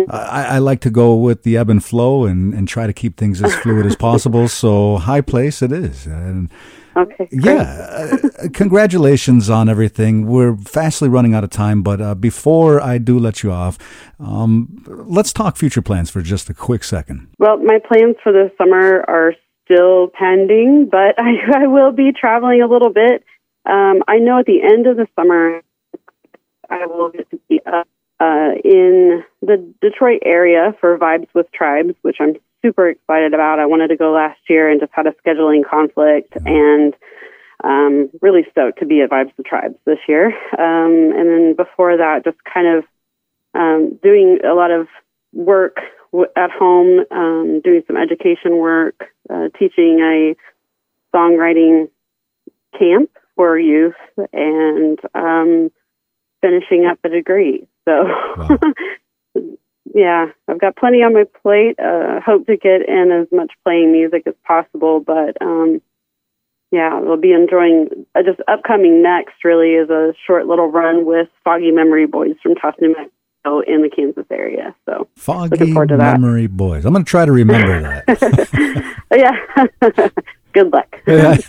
I like to go with the ebb and flow and try to keep things as fluid as possible. So high place it is. And okay. yeah, congratulations on everything. We're fastly running out of time, but before I do let you off, let's talk future plans for just a quick second. Well, my plans for the summer are still pending, but I will be traveling a little bit. I know at the end of the summer, I will get to be up in the Detroit area for Vibes with Tribes, which I'm super excited about. I wanted to go last year and just had a scheduling conflict, and really stoked to be at Vibes with Tribes this year. And then before that, just kind of doing a lot of work at home, doing some education work, teaching a songwriting camp for youth, and finishing up a degree. So, Wow. yeah, I've got plenty on my plate. Hope to get in as much playing music as possible, but yeah, we'll be enjoying. Just upcoming next really is a short little run with Foggy Memory Boys from Taos, New Mexico in the Kansas area. So Foggy Memory Boys. I'm going to try to remember that. Yeah. Good luck.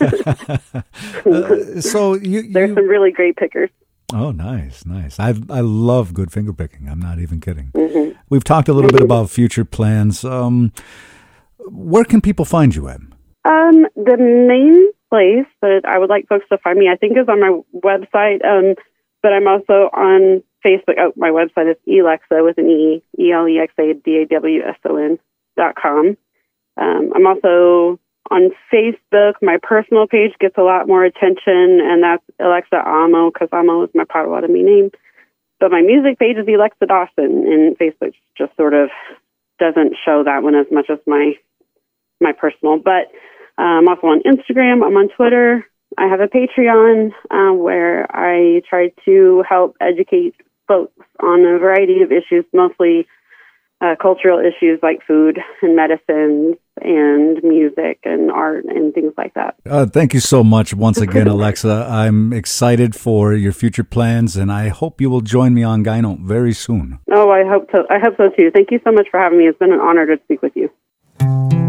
So there's some really great pickers. Oh, nice. I love good finger picking. I'm not even kidding. Mm-hmm. We've talked a little bit about future plans. Where can people find you at? The main place that I would like folks to find me, I think, is on my website. But I'm also on Facebook. Oh, my website is Elexa with an E, ELEXADAWSON.com. I'm also on Facebook. My personal page gets a lot more attention, and that's Alexa Amo, because Amo is my Potawatomi name. But my music page is Alexa Dawson, and Facebook just sort of doesn't show that one as much as my personal. But I'm also on Instagram. I'm on Twitter. I have a Patreon where I try to help educate folks on a variety of issues, mostly cultural issues like food and medicines and music and art and things like that. Thank you so much once again, Alexa. I'm excited for your future plans, and I hope you will join me on Gyno very soon. Oh, I hope so. I hope so too. Thank you so much for having me. It's been an honor to speak with you.